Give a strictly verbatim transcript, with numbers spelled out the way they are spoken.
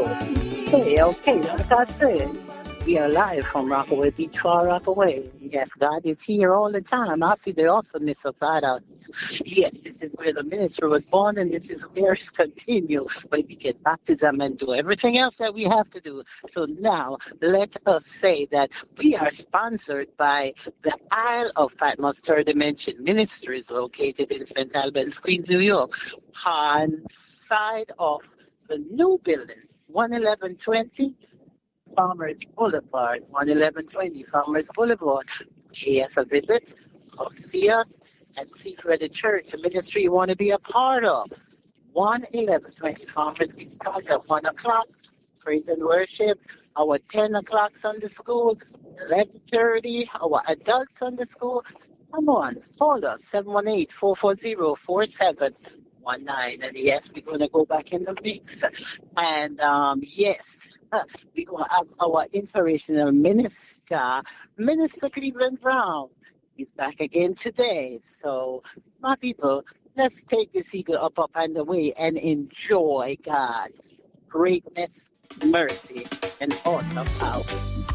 Okay, okay, like I said, we are live from Rockaway Beach for Rockaway. Yes, God is here all the time. I see the awesomeness of God out here. Yes, this is where the ministry was born, and this is where it's continued. But we get baptism and do everything else that we have to do. So now, let us say that we are sponsored by the Isle of Patmos Third Dimension Ministries, located in Saint Albans, Queens, New York, on side of the new building, one eleven twenty Farmers Boulevard, one eleven twenty Farmers Boulevard. Pay us a visit, come see us, and see where the church, the ministry you want to be a part of. one eleven twenty Farmers, we start at one o'clock, praise and worship. Our ten o'clock Sunday school, eleven thirty, our adult Sunday school. Come on, call us, seven one eight, four four zero, four seven one nine. And yes, we're going to go back in the mix. And um, yes, we're going to have our inspirational minister, Minister Cleveland Brown. He's back again today. So, my people, let's take this eagle up, up, and away and enjoy God. Greatness, mercy, and awesome power.